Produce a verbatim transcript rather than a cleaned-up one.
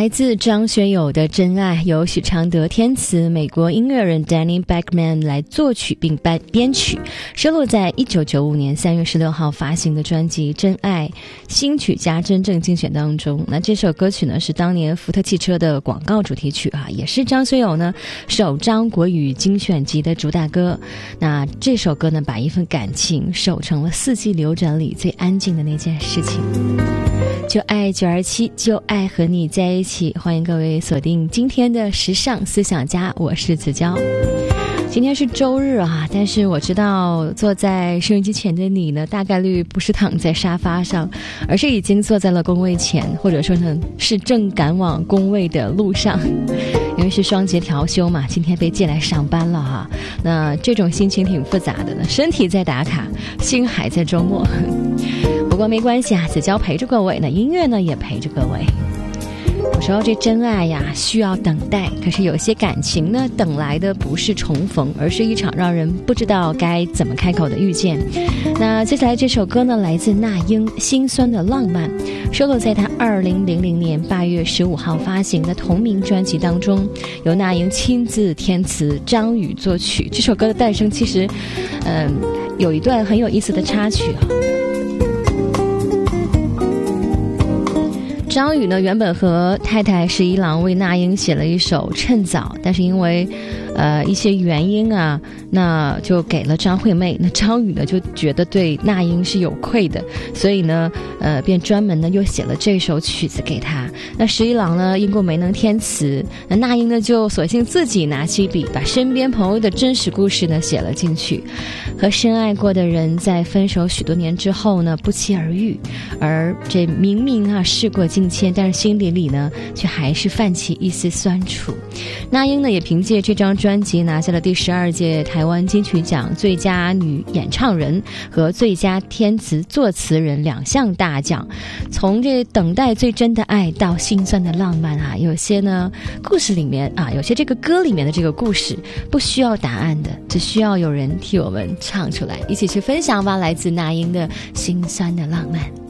来自张学友的《真爱》，由许常德填词，美国音乐人 Danny Beckman 来作曲并编曲，收录在一九九五年三月十六号发行的专辑《真爱新曲加真正精选》当中。那这首歌曲呢是当年福特汽车的广告主题曲啊，也是张学友呢首张国语精选集的主打歌。那这首歌呢把一份感情守成了四季流转里最安静的那件事情。就爱九二七，就爱和你在一起。欢迎各位锁定今天的时尚思想家，我是子娇。今天是周日啊，但是我知道坐在收音机前的你呢，大概率不是躺在沙发上，而是已经坐在了工位前，或者说呢是正赶往工位的路上。因为是双节调休嘛，今天被借来上班了哈。那这种心情挺复杂的呢，身体在打卡，心还在周末。不过没关系啊，子娇陪着各位呢，音乐呢也陪着各位。有时候这真爱呀需要等待，可是有些感情呢等来的不是重逢，而是一场让人不知道该怎么开口的遇见。那接下来这首歌呢来自那英《心酸的浪漫》，收录在她二零零零年八月十五号发行的同名专辑当中，由那英亲自填词，张宇作曲。这首歌的诞生其实嗯、呃、有一段很有意思的插曲啊。张宇呢原本和太太十一郎为那英写了一首《趁早》，但是因为呃一些原因啊，那就给了张惠妹。那张宇呢就觉得对那英是有愧的，所以呢呃便专门呢又写了这首曲子给她。那十一郎呢因过没能填词，那那英呢就索性自己拿起笔，把身边朋友的真实故事呢写了进去。和深爱过的人在分手许多年之后呢不期而遇，而这明明啊事过境迁，但是心底里呢却还是泛起一丝酸楚。那英呢也凭借这张专辑拿下了第十二届台湾金曲奖最佳女演唱人和最佳填词作词人两项大奖。从这等待最真的爱到心酸的浪漫啊，有些呢故事里面啊，有些这个歌里面的这个故事不需要答案的，只需要有人替我们唱出来，一起去分享吧。来自那英的心酸的浪漫。